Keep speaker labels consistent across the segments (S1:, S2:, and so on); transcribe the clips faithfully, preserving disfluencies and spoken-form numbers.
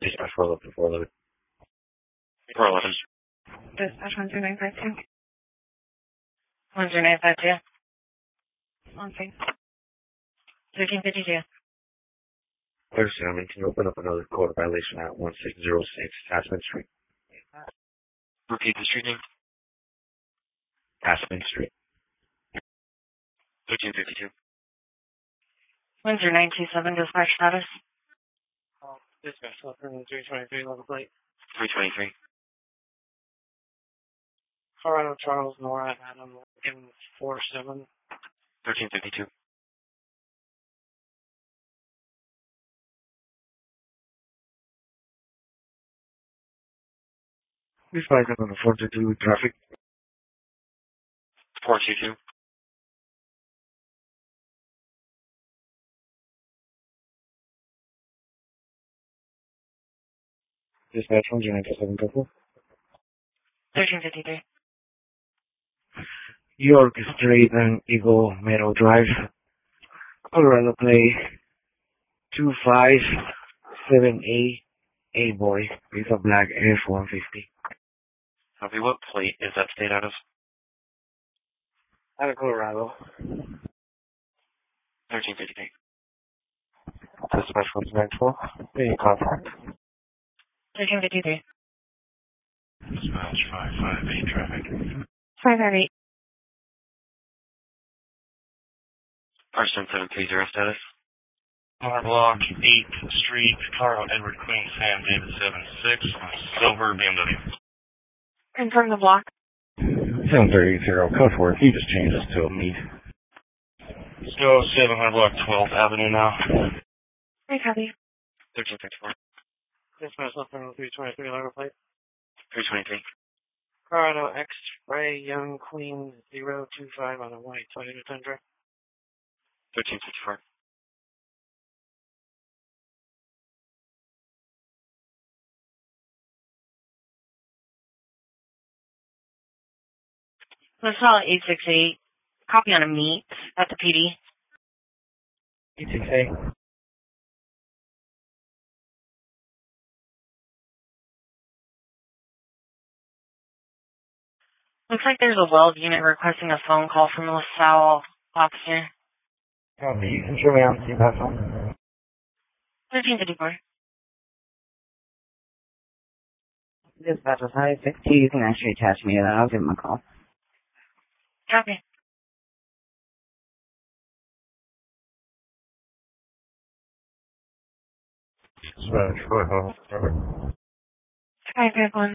S1: Dispatch four eleven, four eleven. four eleven.
S2: Dispatch one zero nine five two. one zero nine five two. On scene. thirteen fifty-two.
S1: Clear, Salmon. Can you open up another code violation at one six zero six Tasman Street?
S3: Repeat the street name.
S1: Tasman Street.
S3: thirteen fifty-two.
S2: one zero nine two seven, dispatch status.
S4: Oh, dispatch Southern three twenty-three, level plate.
S3: three twenty-three.
S4: Colorado Charles Nora Adam Lincoln four seven.
S3: thirteen fifty-two.
S1: Dispatch on the four two two traffic.
S3: four two two.
S1: Dispatch one zero nine two seven, couple.
S2: thirteen fifty-three.
S1: York Street and Eagle Meadow Drive. Colorado play two five seven A A boy with a black F one fifty.
S3: Copy. What plate is that state out of?
S4: Out of Colorado.
S3: thirteen fifty-three.
S1: Dispatch one nine four. Any contact?
S2: thirteen fifty-three.
S3: Dispatch five five eight traffic.
S2: five five eight.
S3: Person seven three zero status.
S5: R block, eighth Street, Colorado Edward Queen Sam David seven six, silver B M W.
S2: Confirm the block.
S1: seven three zero, code for it. He just changed this to a meet.
S5: Let's go seven hundred block twelfth Avenue now.
S2: I copy.
S3: thirteen fifty-four.
S4: Dispatch Southern three twenty-three, level plate.
S3: three twenty-three.
S4: Colorado X-Ray Young Queen zero two five on a white Toyota Tundra.
S3: thirteen fifty-four.
S2: Let's call it eight six eight. Copy on a meet at the P D.
S1: eight six eight.
S2: Looks like there's a Weld unit requesting a phone call from a LaSalle officer.
S1: Copy. You can show me on the pass on.
S2: thirteen fifty-four.
S6: Dispatch was high six two. You can actually attach me to that. I'll give him a call.
S2: Copy.
S1: Dispatch four five seven.
S2: five five one.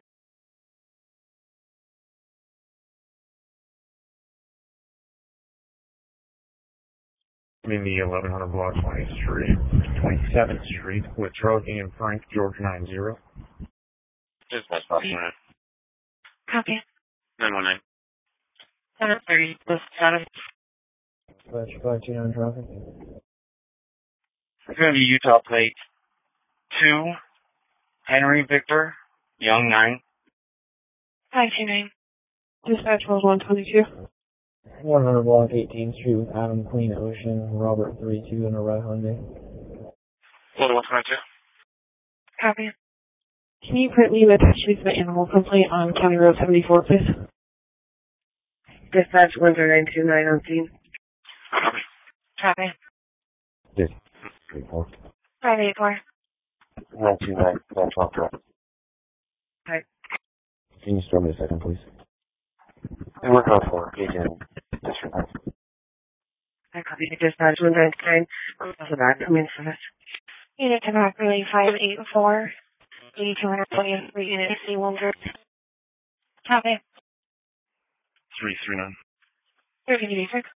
S1: I'm in the eleven hundred block twentieth Street, twenty-seventh Street, with Trojan and Frank, George nine zero.
S3: Dispatch five one nine.
S2: Copy.
S3: nine one nine.
S2: seven thirty. This status.
S1: Dispatch five two nine traffic.
S5: It's going to be Utah plate two, Henry Victor, Young nine.
S2: five two nine.
S4: Dispatch was one twenty-two.
S1: one hundred block eighteenth Street with Adam Queen Ocean, Robert three two in a red Hyundai.
S3: Florida one twenty-two.
S2: Copy.
S4: Can you print me the sheet of the animal complaint on County Road seventy-four, please? Dispatch one zero nine two nine on scene.
S3: Copy.
S2: Copy.
S1: Yes. three four.
S2: five eight four.
S1: one two nine, one twelve traffic.
S2: Hi.
S1: Can you start me a second, please? And we're going for agent district.
S4: I copy dispatch one nine nine. That's a bad coming service.
S2: Unit to back relay five eight four. eighty-two twenty-three unit C one zero. Copy.
S5: three three nine.
S2: thirteen eighty-six.